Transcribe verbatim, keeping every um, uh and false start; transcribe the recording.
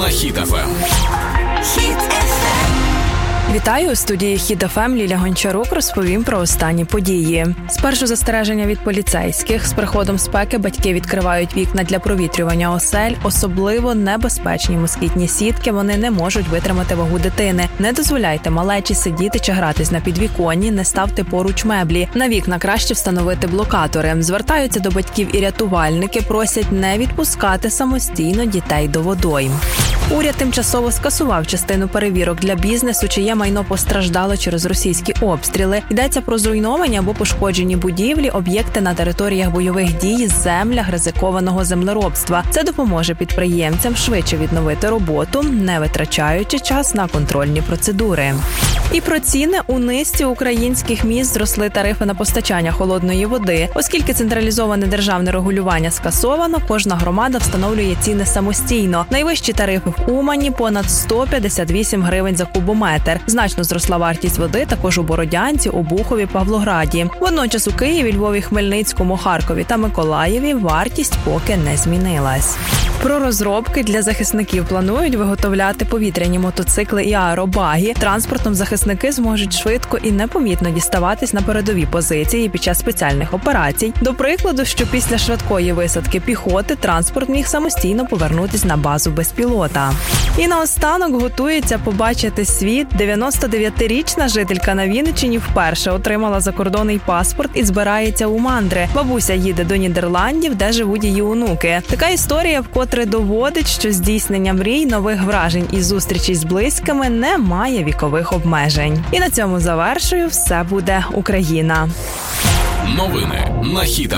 Хіт еф ем. Хіт еф ем. Вітаю, у студії Хіт еф ем Ліля Гончарук розповім про останні події. Спершу застереження від поліцейських. З приходом спеки батьки відкривають вікна для провітрювання осель. Особливо небезпечні москітні сітки, вони не можуть витримати вагу дитини. Не дозволяйте малечі сидіти чи гратись на підвіконні, не ставте поруч меблі. На вікна краще встановити блокатори. Звертаються до батьків і рятувальники, просять не відпускати самостійно дітей до водойм. Уряд тимчасово скасував частину перевірок для бізнесу, чиє майно постраждало через російські обстріли. Йдеться про зруйновані або пошкоджені будівлі, об'єкти на територіях бойових дій, землях ризикованого землеробства. Це допоможе підприємцям швидше відновити роботу, не витрачаючи час на контрольні процедури. І про ціни. У низці українських міст зросли тарифи на постачання холодної води. Оскільки централізоване державне регулювання скасовано, кожна громада встановлює ціни самостійно. Найвищі тарифи в Умані – понад сто п'ятдесят вісім гривень за кубометр. Значно зросла вартість води також у Бородянці, Обухові, Павлограді. Водночас у Києві, Львові, Хмельницькому, Харкові та Миколаєві вартість поки не змінилась. Про розробки для захисників планують виготовляти повітряні мотоцикли і аеробаги. Транспортом захисники зможуть швидко і непомітно діставатись на передові позиції під час спеціальних операцій. До прикладу, що після швидкої висадки піхоти транспорт міг самостійно повернутись на базу без пілота. І наостанок готується побачити світ. дев'яносто дев'ятирічна жителька на Вінниччині вперше отримала закордонний паспорт і збирається у мандри. Бабуся їде до Нідерландів, де живуть її онуки. Така історія вкотре доводить, що здійснення мрій, нових вражень і зустрічей з близькими не має вікових обмежень. І на цьому завершую. Все буде Україна. Новини на Хіт еф ем.